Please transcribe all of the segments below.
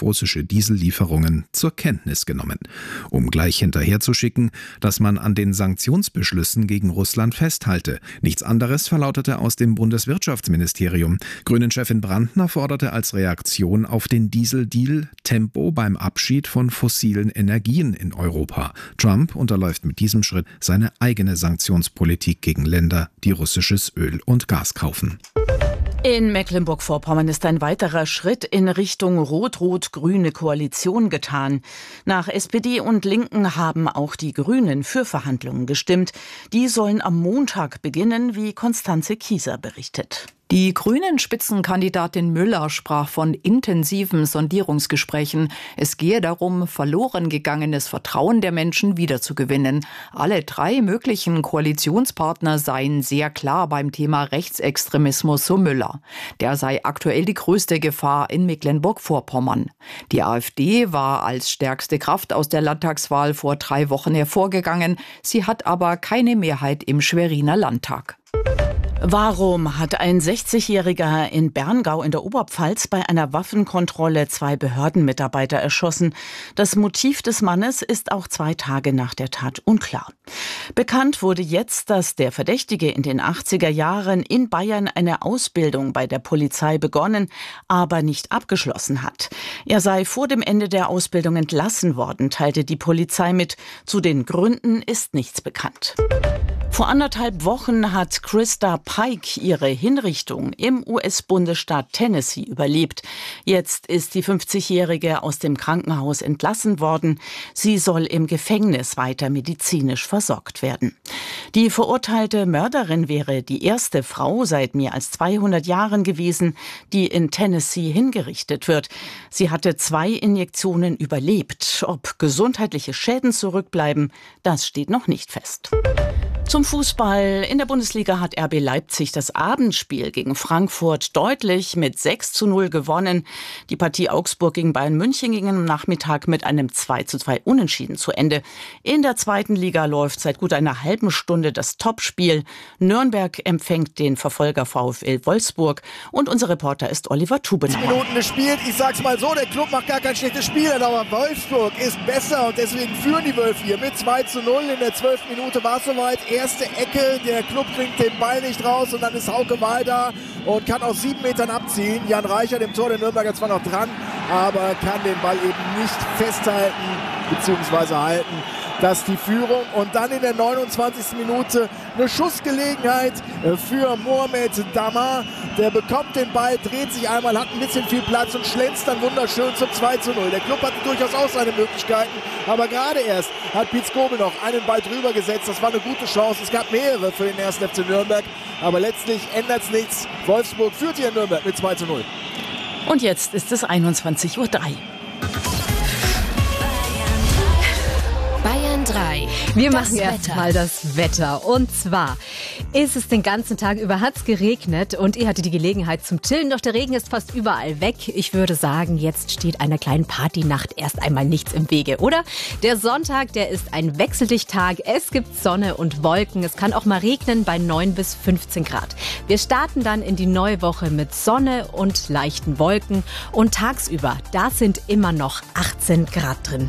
russische Diesellieferungen zur Kenntnis genommen, um gleich hinterherzuschicken, dass man an den Sanktionsbeschlüssen gegen Russland festhalte. Nichts anderes verlautete aus dem Bundeswirtschaftsministerium. Grünen-Chefin Brandner forderte als Reaktion auf den Dieseldeal Tempo beim Abschied von fossilen Energien in Europa. Trump unterläuft mit diesem Schritt seine eigene Sanktionspolitik gegen Länder, die russisches Öl und Gas kaufen. In Mecklenburg-Vorpommern ist ein weiterer Schritt in Richtung rot-rot-grüne Koalition getan. Nach SPD und Linken haben auch die Grünen für Verhandlungen gestimmt. Die sollen am Montag beginnen, wie Konstanze Kieser berichtet. Die Grünen-Spitzenkandidatin Müller sprach von intensiven Sondierungsgesprächen. Es gehe darum, verloren gegangenes Vertrauen der Menschen wiederzugewinnen. Alle 3 möglichen Koalitionspartner seien sehr klar beim Thema Rechtsextremismus, so Müller. Der sei aktuell die größte Gefahr in Mecklenburg-Vorpommern. Die AfD war als stärkste Kraft aus der Landtagswahl vor 3 Wochen hervorgegangen. Sie hat aber keine Mehrheit im Schweriner Landtag. Warum hat ein 60-Jähriger in Berngau in der Oberpfalz bei einer Waffenkontrolle 2 Behördenmitarbeiter erschossen? Das Motiv des Mannes ist auch 2 Tage nach der Tat unklar. Bekannt wurde jetzt, dass der Verdächtige in den 80er Jahren in Bayern eine Ausbildung bei der Polizei begonnen, aber nicht abgeschlossen hat. Er sei vor dem Ende der Ausbildung entlassen worden, teilte die Polizei mit. Zu den Gründen ist nichts bekannt. Vor 1,5 Wochen hat Krista Pike ihre Hinrichtung im US-Bundesstaat Tennessee überlebt. Jetzt ist die 50-Jährige aus dem Krankenhaus entlassen worden. Sie soll im Gefängnis weiter medizinisch versorgt werden. Die verurteilte Mörderin wäre die erste Frau seit mehr als 200 Jahren gewesen, die in Tennessee hingerichtet wird. Sie hatte 2 Injektionen überlebt. Ob gesundheitliche Schäden zurückbleiben, das steht noch nicht fest. Zum Fußball. In der Bundesliga hat RB Leipzig das Abendspiel gegen Frankfurt deutlich mit 6:0 gewonnen. Die Partie Augsburg gegen Bayern München ging am Nachmittag mit einem 2:2 Unentschieden zu Ende. In der 2. Liga läuft seit gut einer halben Stunde das Topspiel. Nürnberg empfängt den Verfolger VfL Wolfsburg und unser Reporter ist Oliver Tubenauer. 10 Minuten gespielt. Ich sag's mal so, der Club macht gar kein schlechtes Spiel, aber Wolfsburg ist besser und deswegen führen die Wölfe hier mit 2:0. In der 12. Minute war es soweit. Erste Ecke, der Club kriegt den Ball nicht raus und dann ist Hauke Wahl da und kann aus 7 Metern abziehen. Jan Reichert im Tor der Nürnberger zwar noch dran, aber kann den Ball eben nicht festhalten bzw. halten. Das ist die Führung und dann in der 29. Minute eine Schussgelegenheit für Mohamed Damar. Der bekommt den Ball, dreht sich einmal, hat ein bisschen viel Platz und schlänzt dann wunderschön zum 2:0. Der Club hatte durchaus auch seine Möglichkeiten, aber gerade erst hat Piet Skobel noch einen Ball drüber gesetzt. Das war eine gute Chance. Es gab mehrere für den 1. FC Nürnberg, aber letztlich ändert es nichts. Wolfsburg führt hier in Nürnberg mit 2:0. Und jetzt ist es 21:03 Uhr. Bayern 3. Wir machen erst mal das Wetter. Und zwar ist es den ganzen Tag über, hat's geregnet und ihr hattet die Gelegenheit zum Chillen. Doch der Regen ist fast überall weg. Ich würde sagen, jetzt steht einer kleinen Partynacht erst einmal nichts im Wege, oder? Der Sonntag, der ist ein Wechseldichttag. Es gibt Sonne und Wolken. Es kann auch mal regnen bei 9 bis 15 Grad. Wir starten dann in die neue Woche mit Sonne und leichten Wolken. Und tagsüber, da sind immer noch 18 Grad drin.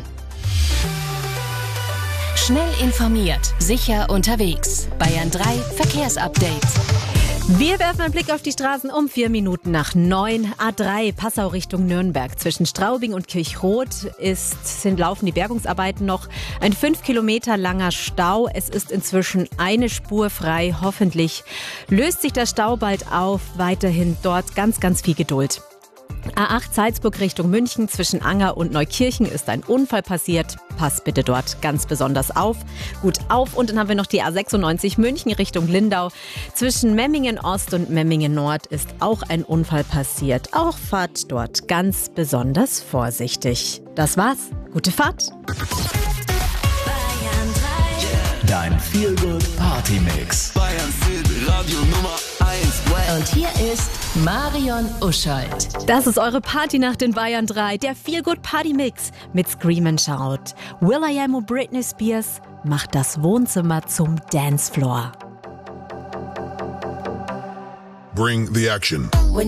Schnell informiert, sicher unterwegs. Bayern 3 Verkehrsupdate. Wir werfen einen Blick auf die Straßen um 4 nach 9. A3 Passau Richtung Nürnberg. Zwischen Straubing und Kirchrot laufen die Bergungsarbeiten noch. Ein 5 Kilometer langer Stau. Es ist inzwischen eine Spur frei. Hoffentlich löst sich der Stau bald auf. Weiterhin dort ganz, ganz viel Geduld. A8 Salzburg Richtung München, zwischen Anger und Neukirchen ist ein Unfall passiert. Pass bitte dort ganz besonders auf. Gut auf. Und dann haben wir noch die A96 München Richtung Lindau. Zwischen Memmingen Ost und Memmingen Nord ist auch ein Unfall passiert. Auch fahrt dort ganz besonders vorsichtig. Das war's. Gute Fahrt. Dein Feel-Good-Party-Mix. Bayern Fit Radio Nummer 1. Und hier ist Marion Uscholdt. Das ist eure Partynacht in Bayern 3, der Feel-Good-Party-Mix mit Scream & Shout. will.i.am und Britney Spears macht das Wohnzimmer zum Dancefloor. Bring the action.